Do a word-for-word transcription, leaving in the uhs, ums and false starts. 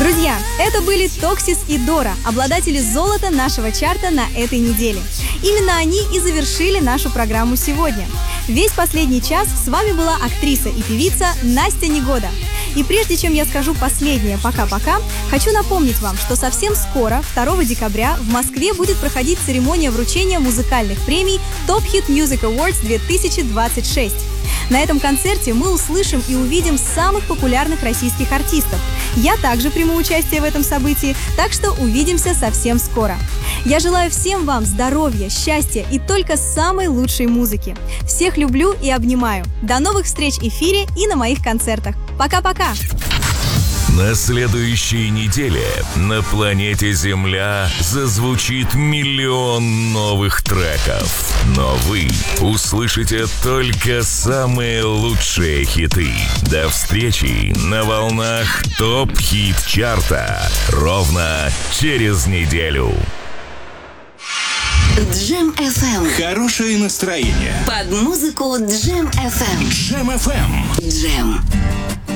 Друзья, это были Токсис и Дора, обладатели золота нашего чарта на этой неделе. Именно они и завершили нашу программу сегодня. Весь последний час с вами была актриса и певица Настя Негода. И прежде чем я скажу последнее «пока-пока», хочу напомнить вам, что совсем скоро, второго декабря, в Москве будет проходить церемония вручения музыкальных премий Top Hit Music Awards две тысячи двадцать шесть. На этом концерте мы услышим и увидим самых популярных российских артистов. Я также приму участие в этом событии, так что увидимся совсем скоро. Я желаю всем вам здоровья, счастья и только самой лучшей музыки. Всех люблю и обнимаю. До новых встреч в эфире и на моих концертах. Пока-пока! На следующей неделе на планете Земля зазвучит миллион новых треков. Но вы услышите только самые лучшие хиты. До встречи на волнах ТОП-хит-чарта ровно через неделю. Джем эф эм. Хорошее настроение. Под музыку Джем эф эм. Джем эф эм. Джем.